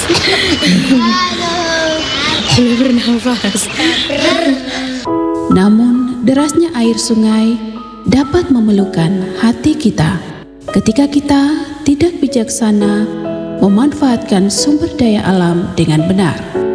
Boleh bernafas. Namun, derasnya air sungai dapat memelukkan hati kita ketika kita tidak bijaksana memanfaatkan sumber daya alam dengan benar.